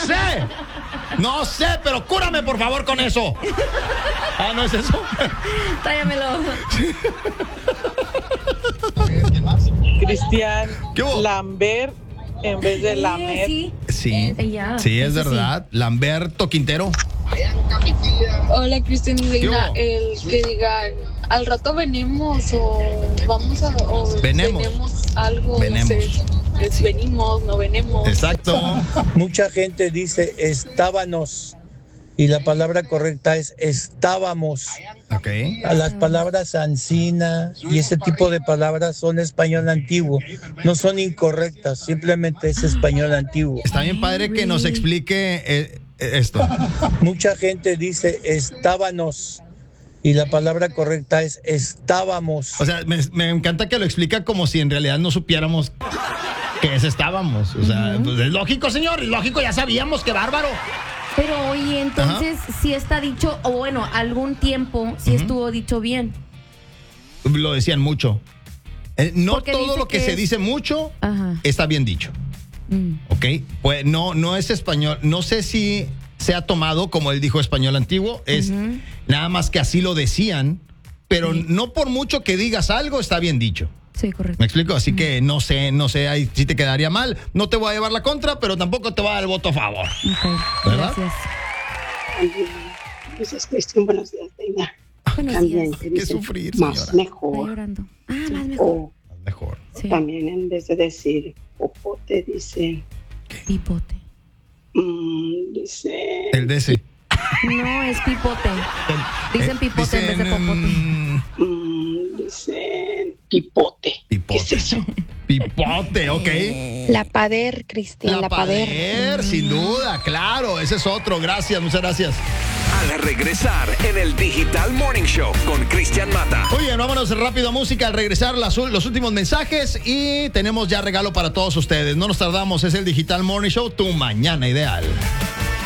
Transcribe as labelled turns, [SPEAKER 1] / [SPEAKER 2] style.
[SPEAKER 1] No sé, pero cúrame por favor con eso. Ah, ¿no es eso?
[SPEAKER 2] Tráyamelo.
[SPEAKER 3] Cristian,
[SPEAKER 1] ¿Qué hubo?
[SPEAKER 3] Lambert en vez de Lamer.
[SPEAKER 2] Sí.
[SPEAKER 1] Sí,
[SPEAKER 2] Ya,
[SPEAKER 1] sí, es
[SPEAKER 2] eso
[SPEAKER 1] verdad. Lamberto Quintero.
[SPEAKER 4] Hola, Cristian y Reina.
[SPEAKER 1] ¿Qué
[SPEAKER 4] El que diga, al rato venimos o vamos a. O
[SPEAKER 1] Venemos.
[SPEAKER 4] algo.
[SPEAKER 1] Venemos.
[SPEAKER 4] No sé, es venimos, no venemos.
[SPEAKER 1] Exacto.
[SPEAKER 5] Mucha gente dice estábamos y la palabra correcta es estábamos.
[SPEAKER 1] Ok.
[SPEAKER 5] A las palabras ansina y ese tipo de palabras son español antiguo, no son incorrectas, simplemente es español antiguo.
[SPEAKER 1] Está bien padre que nos explique esto.
[SPEAKER 5] Mucha gente dice estábamos y la palabra correcta es estábamos.
[SPEAKER 1] O sea, me encanta que lo explica como si en realidad no supiéramos que estábamos. O sea, pues es lógico, señor, es lógico, ya sabíamos, qué bárbaro.
[SPEAKER 2] Pero oye, entonces, si está dicho, o bueno, algún tiempo, si estuvo dicho bien.
[SPEAKER 1] Lo decían mucho. No
[SPEAKER 2] Porque
[SPEAKER 1] todo
[SPEAKER 2] dice
[SPEAKER 1] lo que
[SPEAKER 2] que
[SPEAKER 1] se
[SPEAKER 2] es-
[SPEAKER 1] dice mucho
[SPEAKER 2] Ajá.
[SPEAKER 1] está bien dicho. ¿Ok? Pues no es español. No sé si se ha tomado, como él dijo, español antiguo. Es nada más que así lo decían, pero no por mucho que digas algo está bien dicho.
[SPEAKER 2] Sí, correcto.
[SPEAKER 1] ¿Me explico? Así que no sé, ahí sí te quedaría mal. No te voy a llevar la contra, pero tampoco te voy a dar el voto a favor.
[SPEAKER 2] Ok,
[SPEAKER 1] ¿Verdad?
[SPEAKER 2] gracias.
[SPEAKER 6] Dices, Cristian, buenos días, Reina.
[SPEAKER 2] Buenos
[SPEAKER 6] También
[SPEAKER 2] días.
[SPEAKER 6] te
[SPEAKER 1] Qué
[SPEAKER 6] dicen
[SPEAKER 1] sufrir,
[SPEAKER 6] más
[SPEAKER 1] señora.
[SPEAKER 2] Está
[SPEAKER 6] mejor.
[SPEAKER 2] llorando. Más mejor.
[SPEAKER 6] O
[SPEAKER 1] Mejor.
[SPEAKER 2] Sí.
[SPEAKER 6] también en vez de decir popote, dicen,
[SPEAKER 2] Pipote.
[SPEAKER 6] dice,
[SPEAKER 1] El de ese.
[SPEAKER 2] No, es pipote. Dicen pipote en vez de popote.
[SPEAKER 6] dicen pipote. ¿Qué es eso?
[SPEAKER 1] Pipote, ok.
[SPEAKER 7] La pader, Cristian, la pader.
[SPEAKER 1] pader, sin duda, claro. Ese es otro. Gracias, muchas gracias.
[SPEAKER 8] Al regresar en el Digital Morning Show con Cristian Mata.
[SPEAKER 1] Muy bien, vámonos rápido a música al regresar los últimos mensajes y tenemos ya regalo para todos ustedes. No nos tardamos, es el Digital Morning Show, tu mañana ideal.